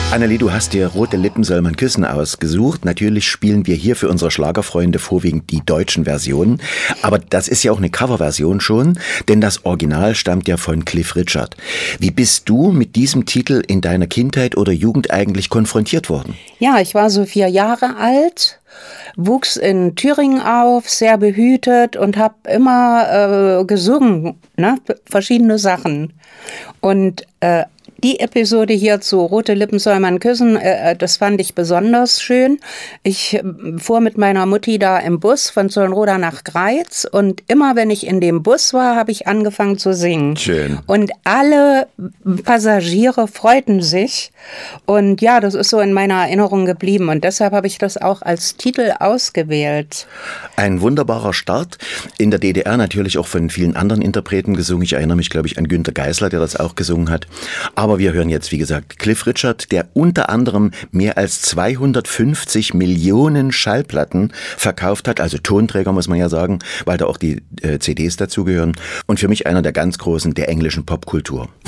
Annelie, du hast dir Rote Lippen soll man küssen ausgesucht. Natürlich spielen wir hier für unsere Schlagerfreunde vorwiegend die deutschen Versionen. Aber das ist ja auch eine Coverversion schon, denn das Original stammt ja von Cliff Richard. Wie bist du mit diesem Titel in deiner Kindheit oder Jugend eigentlich konfrontiert worden? Ja, ich war so 4 Jahre alt, wuchs in Thüringen auf, sehr behütet und habe immer gesungen, ne? Verschiedene Sachen. Und die Episode hier zu Rote Lippen soll man küssen, das fand ich besonders schön. Ich fuhr mit meiner Mutti da im Bus von Zollenroda nach Greiz und immer wenn ich in dem Bus war, habe ich angefangen zu singen. Schön. Und alle Passagiere freuten sich und ja, das ist so in meiner Erinnerung geblieben und deshalb habe ich das auch als Titel ausgewählt. Ein wunderbarer Start. In der DDR natürlich auch von vielen anderen Interpreten gesungen. Ich erinnere mich, glaube ich, an Günter Geisler, der das auch gesungen hat. Aber wir hören jetzt, wie gesagt, Cliff Richard, der unter anderem mehr als 250 Millionen Schallplatten verkauft hat, also Tonträger muss man ja sagen, weil da auch die CDs dazugehören. Und für mich einer der ganz Großen der englischen Popkultur.